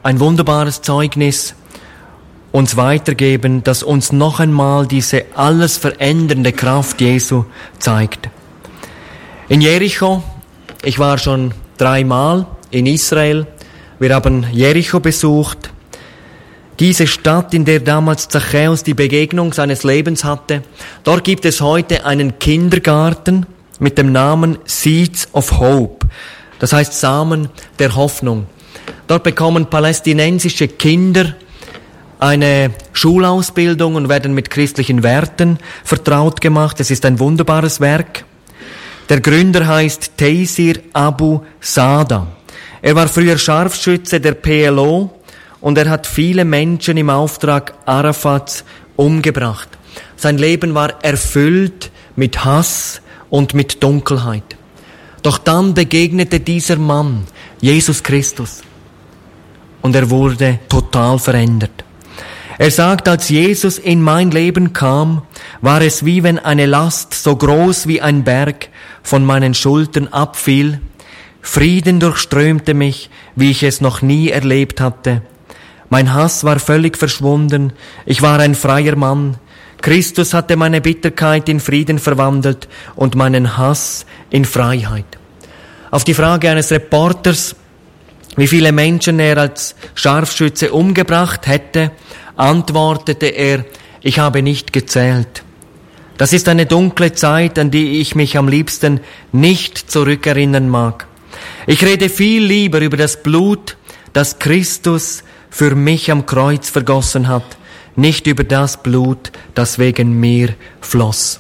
ein wunderbares Zeugnis uns weitergeben, das uns noch einmal diese alles verändernde Kraft Jesu zeigt. In Jericho, ich war schon 3-mal in Israel, wir haben Jericho besucht, diese Stadt, in der damals Zachäus die Begegnung seines Lebens hatte. Dort gibt es heute einen Kindergarten mit dem Namen Seeds of Hope. Das heißt Samen der Hoffnung. Dort bekommen palästinensische Kinder eine Schulausbildung und werden mit christlichen Werten vertraut gemacht. Es ist ein wunderbares Werk. Der Gründer heißt Taysir Abu Sada. Er war früher Scharfschütze der PLO und er hat viele Menschen im Auftrag Arafats umgebracht. Sein Leben war erfüllt mit Hass und mit Dunkelheit. Doch dann begegnete dieser Mann Jesus Christus und er wurde total verändert. Er sagt, als Jesus in mein Leben kam, war es wie wenn eine Last so groß wie ein Berg von meinen Schultern abfiel. Frieden durchströmte mich, wie ich es noch nie erlebt hatte. Mein Hass war völlig verschwunden. Ich war ein freier Mann. Christus hatte meine Bitterkeit in Frieden verwandelt und meinen Hass in Freiheit. Auf die Frage eines Reporters, wie viele Menschen er als Scharfschütze umgebracht hätte, antwortete er, ich habe nicht gezählt. Das ist eine dunkle Zeit, an die ich mich am liebsten nicht zurückerinnern mag. Ich rede viel lieber über das Blut, das Christus für mich am Kreuz vergossen hat, nicht über das Blut, das wegen mir floss.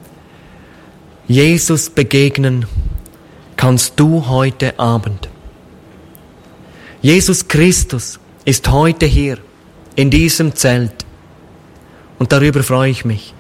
Jesus begegnen kannst du heute Abend. Jesus Christus ist heute hier, in diesem Zelt. Und darüber freue ich mich.